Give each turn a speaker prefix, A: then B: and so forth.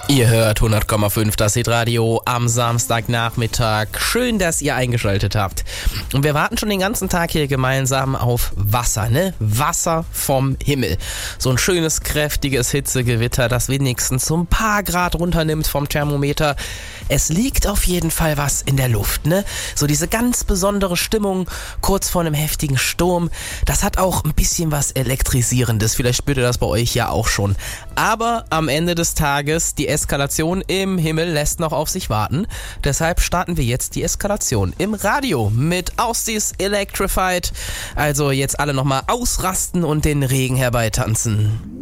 A: Ihr hört 100,5 das Hitradio am Samstagnachmittag. Schön, dass ihr eingeschaltet habt. Und wir warten schon den ganzen Tag hier gemeinsam auf Wasser, ne? Wasser vom Himmel. So ein schönes, kräftiges Hitzegewitter, das wenigstens so ein paar Grad runternimmt vom Thermometer. Es liegt auf jeden Fall was in der Luft, ne? So diese ganz besondere Stimmung kurz vor einem heftigen Sturm. Das hat auch ein bisschen was Elektrisierendes. Vielleicht spürt ihr das bei euch ja auch schon. Aber am Ende des Tages, die Eskalation im Himmel lässt noch auf sich warten. Deshalb starten wir jetzt die Eskalation im Radio mit Austis Electrified. Also jetzt alle nochmal ausrasten und den Regen herbeitanzen.